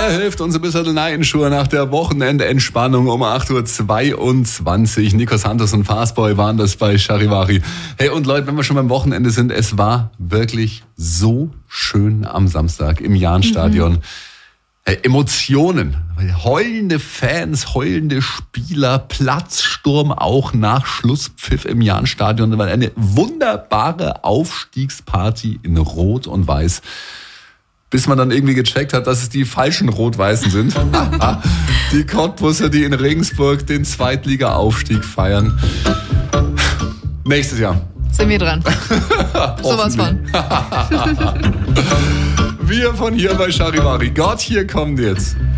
hilft uns ein bisschen in Schuhe nach der Wochenendentspannung um 8.22 Uhr. Nico Santos und Fastboy waren das bei Charivari. Hey, und Leute, wenn wir schon beim Wochenende sind, es war wirklich so schön am Samstag im Jahnstadion. Emotionen, heulende Fans, heulende Spieler, Platzsturm auch nach Schlusspfiff im Jahnstadion. Das war eine wunderbare Aufstiegsparty in Rot und Weiß. Bis man dann irgendwie gecheckt hat, dass es die falschen Rot-Weißen sind. Die Cottbusser, die in Regensburg den Zweitliga-Aufstieg feiern. Nächstes Jahr. Sind wir dran. Sowas von. Wir von hier bei Charivari. Gott, hier kommt jetzt